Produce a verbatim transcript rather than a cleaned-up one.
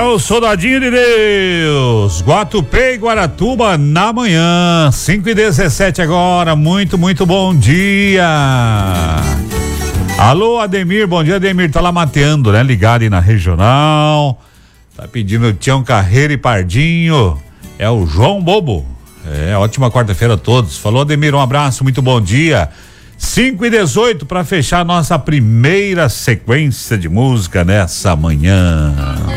o soldadinho de Deus, Guatupê e Guaratuba na manhã, cinco e dezessete agora, muito, muito bom dia. Alô, Ademir, bom dia, Ademir, tá lá mateando, né, ligado aí na regional, tá pedindo Tião Carreira e Pardinho, é o João Bobo, é, ótima quarta-feira a todos, falou, Ademir, um abraço, muito bom dia. cinco e dezoito para fechar nossa primeira sequência de música nessa manhã.